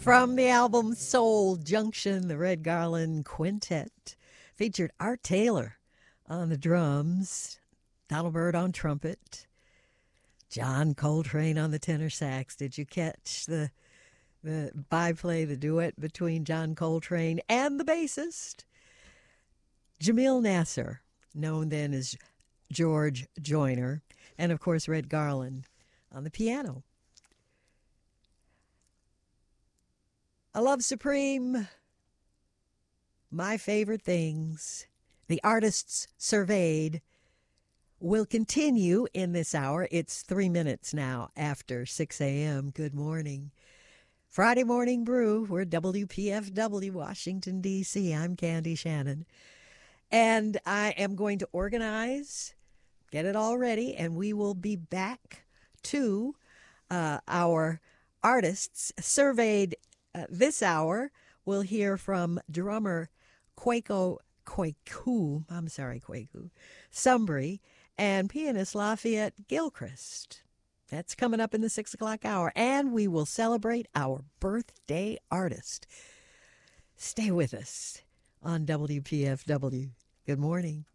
From the album Soul Junction, the Red Garland Quintet featured Art Taylor on the drums, Donald Byrd on trumpet, John Coltrane on the tenor sax. Did you catch the byplay, the duet between John Coltrane and the bassist? Jamil Nasser, known then as George Joyner, and of course Red Garland on the piano. A Love Supreme, My Favorite Things, the artists surveyed, will continue in this hour. It's 3 minutes now after 6 a.m. Good morning. Friday Morning Brew. We're WPFW, Washington, D.C. I'm Candy Shannon. And I am going to organize, get it all ready, and we will be back to our artists surveyed this hour. We'll hear from drummer Kwaku Sumbry and pianist Lafayette Gilchrist. That's coming up in the 6 o'clock hour. And we will celebrate our birthday artist. Stay with us on WPFW. Good morning.